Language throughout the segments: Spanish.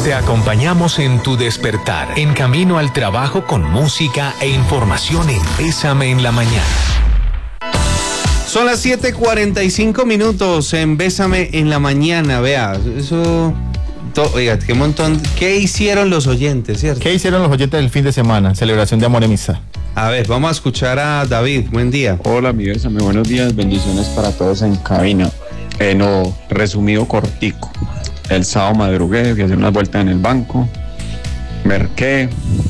Te acompañamos en tu despertar, en camino al trabajo con música e información en Bésame en la Mañana. Son las 7:45 en Bésame en la Mañana. Vea, eso... Oiga, qué montón. ¿Qué hicieron los oyentes, cierto? ¿Qué hicieron los oyentes del fin de semana? Celebración de amor y amistad. A ver, vamos a escuchar a David. Buen día. Hola, mi Bésame, buenos días. Bendiciones para todos en cabina. Resumido cortico. El sábado madrugué, fui a hacer unas vueltas en el banco. Merqué.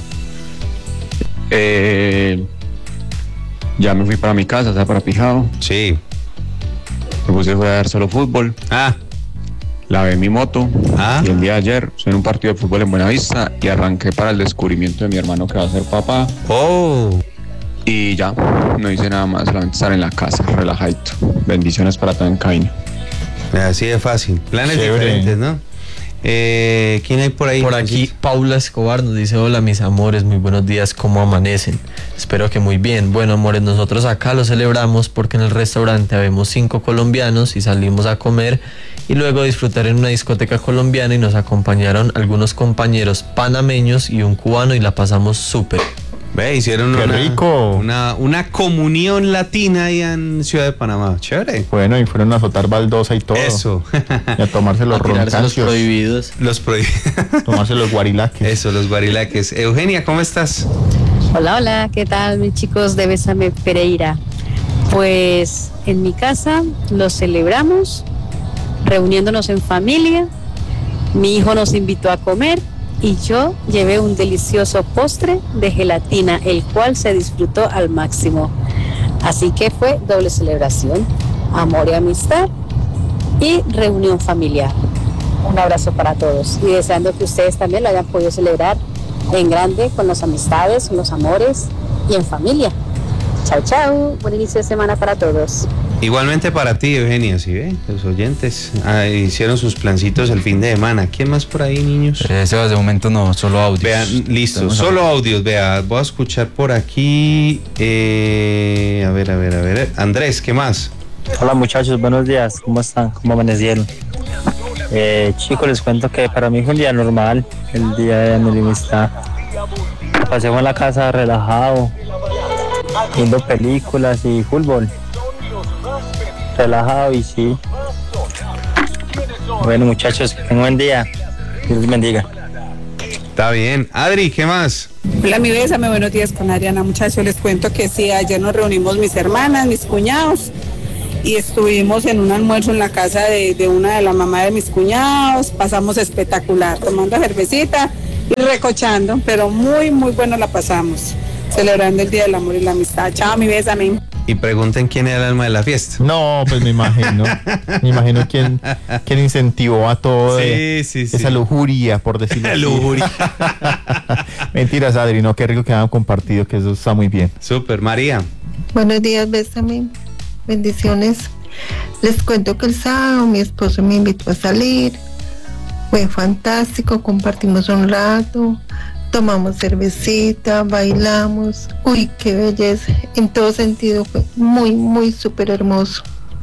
Ya me fui para mi casa, estaba para Pijado. Sí. Me puse a jugar solo fútbol. Lavé mi moto. Y el día de ayer estoy en un partido de fútbol en Buenavista y arranqué para el descubrimiento de mi hermano que va a ser papá. Y ya, no hice nada más, solamente estar en la casa, relajadito. Bendiciones para todo en cabina. Así de fácil. Planes diferentes, ¿no? ¿Quién hay por ahí? Por aquí, Paula Escobar nos dice: hola mis amores, muy buenos días, ¿cómo amanecen? Espero que muy bien. Bueno, amores, nosotros acá lo celebramos porque en el restaurante habemos 5 colombianos y salimos a comer y luego disfrutar en una discoteca colombiana y nos acompañaron algunos compañeros panameños y un cubano y la pasamos súper. Ve, hicieron una comunión latina ahí en Ciudad de Panamá. Chévere. Bueno, y fueron a azotar baldosa y todo. Eso. Y a tomarse los roncancios. Los prohibidos. Tomarse los guarilaques. Eso, los guarilaques. Eugenia, ¿cómo estás? Hola, hola, ¿qué tal, mis chicos de Bésame Pereira? Pues en mi casa lo celebramos, reuniéndonos en familia. Mi hijo nos invitó a comer y yo llevé un delicioso postre de gelatina, el cual se disfrutó al máximo. Así que fue doble celebración, amor y amistad y reunión familiar. Un abrazo para todos y deseando que ustedes también lo hayan podido celebrar en grande, con las amistades, con los amores y en familia. Chao, chao. Buen inicio de semana para todos. Igualmente para ti, Eugenia, ¿sí ve? Los oyentes hicieron sus plancitos el fin de semana. ¿Quién más por ahí, niños? Sebas, de momento no, solo audios. Vean, listo, solo audios, vea. Voy a escuchar por aquí. A ver. Andrés, ¿qué más? Hola muchachos, buenos días. ¿Cómo están? ¿Cómo amanecieron? Chicos, les cuento que para mí fue un día normal, el día de mi amistad. Pasé en la casa relajado, viendo películas y fútbol. Relajado y sí. Bueno muchachos, que tengan un buen día. Dios les bendiga. Está bien. Adri, ¿qué más? Hola, mi Bésame, buenos días con Adriana. Muchachos, les cuento que sí, ayer nos reunimos mis hermanas, mis cuñados, y estuvimos en un almuerzo en la casa de una de las mamás de mis cuñados. Pasamos espectacular, tomando cervecita y recochando, pero muy, muy bueno la pasamos, celebrando el Día del Amor y la Amistad. Chao, mi Bésame. Y pregunten quién era el alma de la fiesta. No, pues me imagino. Me imagino quién incentivó a todo esa lujuria, por decirlo así. Lujuria. Mentiras, Adri, no, qué rico que hayan compartido, que eso está muy bien. Súper, María. Buenos días, Bésame. Bendiciones. Les cuento que el sábado mi esposo me invitó a salir. Fue fantástico, compartimos un rato. Tomamos cervecita, bailamos. Uy, qué belleza. En todo sentido fue muy, muy súper hermoso.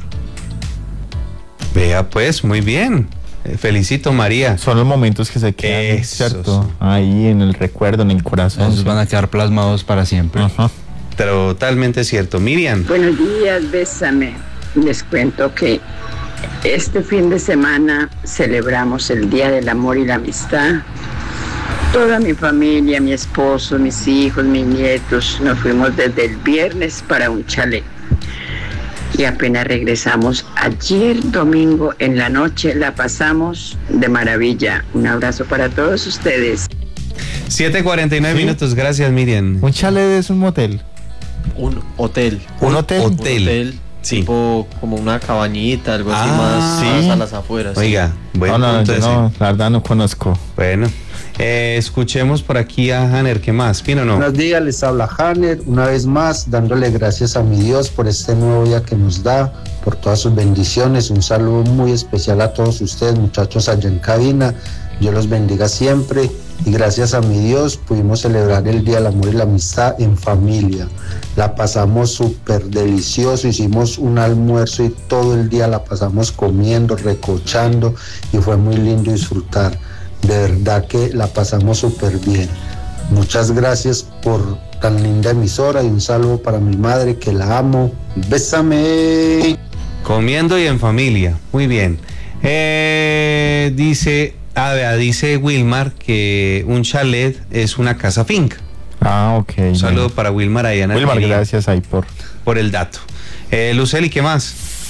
Vea pues, muy bien. Felicito, María. Son los momentos que se quedan, ¿cierto? Ahí en el recuerdo, en el corazón. Esos van a quedar plasmados para siempre. Ajá. Totalmente cierto. Miriam. Buenos días, Bésame. Les cuento que este fin de semana celebramos el Día del Amor y la Amistad. Toda mi familia, mi esposo, mis hijos, mis nietos, nos fuimos desde el viernes para un chalet. Y apenas regresamos ayer domingo en la noche, la pasamos de maravilla. Un abrazo para todos ustedes. 7:49 minutos, gracias, Miriam. ¿Un chalet es un motel? Un hotel. ¿Un hotel? Un hotel. Sí. Tipo como una cabañita, algo así más a las afueras. Oiga, bueno, no, la verdad no conozco. Bueno, escuchemos por aquí a Hanner, ¿qué más? ¿Pino no? Buenos días, les habla Hanner, una vez más dándole gracias a mi Dios por este nuevo día que nos da, por todas sus bendiciones. Un saludo muy especial a todos ustedes, muchachos allá en cabina. Dios los bendiga siempre y gracias a mi Dios pudimos celebrar el Día del Amor y la Amistad en familia. La pasamos súper delicioso, hicimos un almuerzo y todo el día la pasamos comiendo, recochando y fue muy lindo disfrutar. De verdad que la pasamos súper bien. Muchas gracias por tan linda emisora y un saludo para mi madre que la amo. Bésame. Comiendo y en familia. Muy bien. Dice Wilmar que un chalet es una casa finca. Ok. Un saludo para Wilmar ahí. Wilmar, gracias ahí por el dato. Luceli, ¿qué más?